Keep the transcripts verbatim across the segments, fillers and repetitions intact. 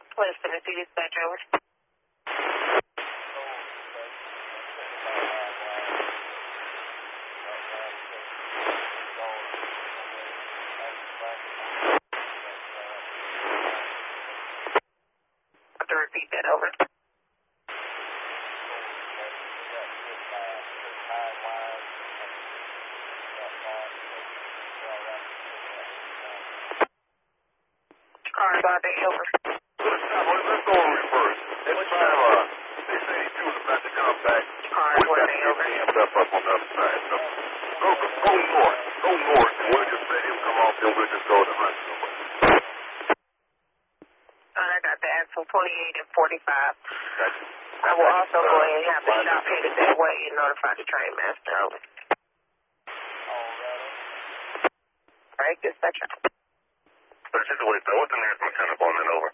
West Tennessee Dispatch, over. Have to repeat that, over. Car about day, over. Let's go on reverse. Every time uh, they say he was about to come back, Car we're one about to day, get over. jammed up up on the other side. So go, go, go north. Go north, and we'll just let him come off, then we'll just go to Huntsville. Uh, I got the axle twenty-eight and forty-five. Gotcha. I will also go ahead and have the shop headed that way and notify the train master, over. All right, dispatcher. Let's just wait. What's the nearest mechanical on that, over?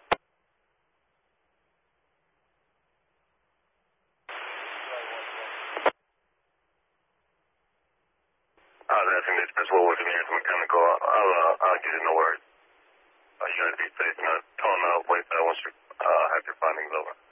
I was asking this, what was the nearest mechanical? I'll, uh, I'll get it, no worries. Uh, you gotta be safe. You know, tell them, uh, wait, I want you, uh, have your findings, over.